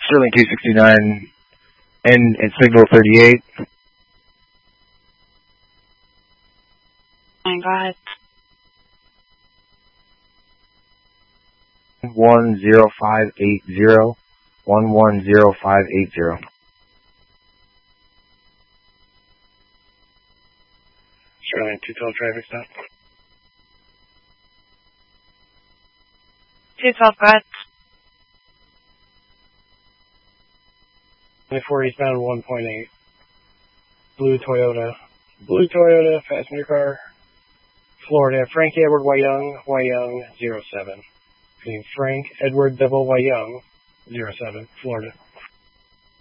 Sterling 269 and signal 38. Go ahead. 10580. 110580. Sterling 212 traffic stop. 212, go ahead. 24 eastbound 1.8. Blue Toyota, passenger car. Florida, Frank Edward Wyung 07. Frank Edward Double Wyung 07, Florida.